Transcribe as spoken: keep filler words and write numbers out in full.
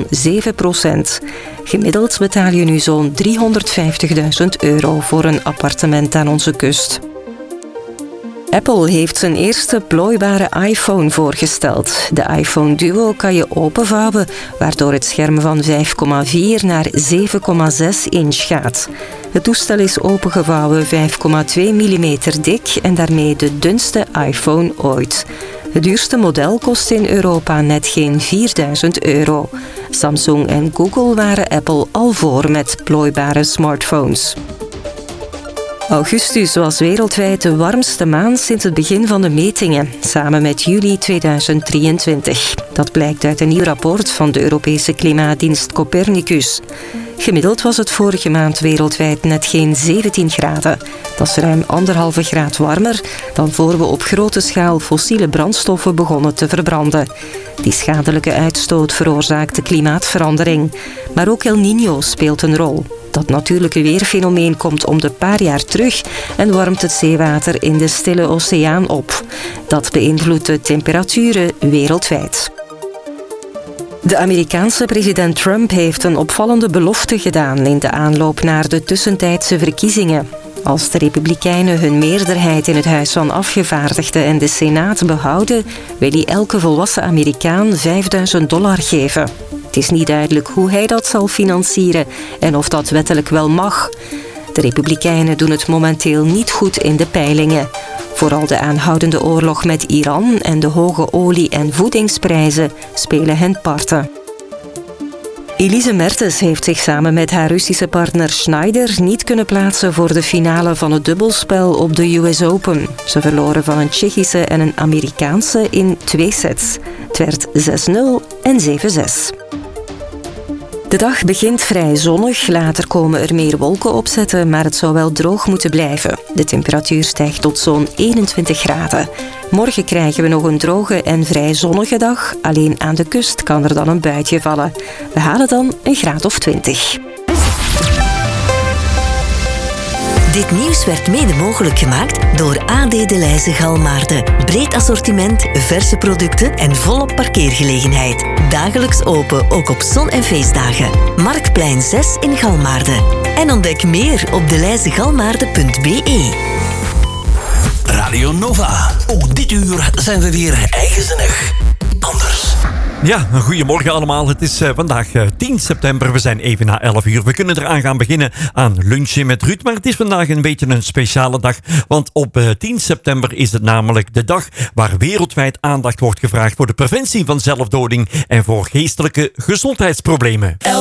van zeven procent. Gemiddeld betaal je nu zo'n driehonderdvijftigduizend euro voor een appartement aan onze kust. Apple heeft zijn eerste plooibare iPhone voorgesteld. De iPhone Duo kan je openvouwen, waardoor het scherm van vijf komma vier naar zeven komma zes inch gaat. Het toestel is opengevouwen vijf komma twee millimeter dik en daarmee de dunste iPhone ooit. Het duurste model kost in Europa net geen vierduizend euro. Samsung en Google waren Apple al voor met plooibare smartphones. Augustus was wereldwijd de warmste maand sinds het begin van de metingen, samen met juli tweeduizend drieëntwintig. Dat blijkt uit een nieuw rapport van de Europese klimaatdienst Copernicus. Gemiddeld was het vorige maand wereldwijd net geen zeventien graden. Dat is ruim anderhalve graad warmer dan voor we op grote schaal fossiele brandstoffen begonnen te verbranden. Die schadelijke uitstoot veroorzaakt de klimaatverandering. Maar ook El Niño speelt een rol. Dat natuurlijke weerfenomeen komt om de paar jaar terug en warmt het zeewater in de Stille Oceaan op. Dat beïnvloedt de temperaturen wereldwijd. De Amerikaanse president Trump heeft een opvallende belofte gedaan in de aanloop naar de tussentijdse verkiezingen. Als de Republikeinen hun meerderheid in het Huis van Afgevaardigden en de Senaat behouden, wil hij elke volwassen Amerikaan vijfduizend dollar geven. Het is niet duidelijk hoe hij dat zal financieren en of dat wettelijk wel mag. De Republikeinen doen het momenteel niet goed in de peilingen. Vooral de aanhoudende oorlog met Iran en de hoge olie- en voedingsprijzen spelen hen parten. Elise Mertens heeft zich samen met haar Russische partner Schneider niet kunnen plaatsen voor de finale van het dubbelspel op de U S Open. Ze verloren van een Tsjechische en een Amerikaanse in twee sets. Het werd zes nul en zeven zes. De dag begint vrij zonnig, later komen er meer wolken opzetten, maar het zou wel droog moeten blijven. De temperatuur stijgt tot zo'n eenentwintig graden. Morgen krijgen we nog een droge en vrij zonnige dag. Alleen aan de kust kan er dan een buitje vallen. We halen dan een graad of twintig. Dit nieuws werd mede mogelijk gemaakt door A D De Leyse Galmaarden. Breed assortiment, verse producten en volop parkeergelegenheid. Dagelijks open, ook op zon- en feestdagen. Marktplein zes in Galmaarden. En ontdek meer op deleyzegalmaarden punt b e. Radio Nova. Ook dit uur zijn we weer eigenzinnig. Anders. Ja, een goedemorgen allemaal. Het is uh, vandaag uh, tien september. We zijn even na elf uur. We kunnen eraan gaan beginnen aan lunchen met Ruud. Maar het is vandaag een beetje een speciale dag. Want op uh, tien september is het namelijk de dag waar wereldwijd aandacht wordt gevraagd voor de preventie van zelfdoding en voor geestelijke gezondheidsproblemen.